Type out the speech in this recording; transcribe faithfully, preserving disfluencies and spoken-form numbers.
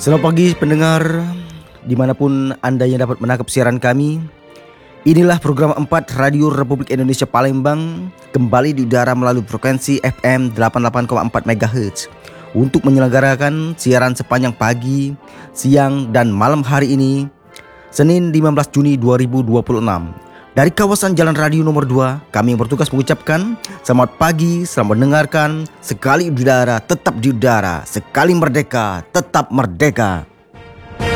Selamat pagi pendengar, dimanapun Anda yang dapat menangkap siaran kami. Inilah program empat Radio Republik Indonesia Palembang, kembali di udara melalui frekuensi F M delapan puluh delapan koma empat megahertz untuk menyelenggarakan siaran sepanjang pagi, siang, dan malam hari ini, Senin lima belas Juni dua ribu dua puluh enam. Dari kawasan Jalan Radio nomor dua, kami yang bertugas mengucapkan selamat pagi, selamat mendengarkan. Sekali di udara, tetap di udara. Sekali merdeka, tetap merdeka.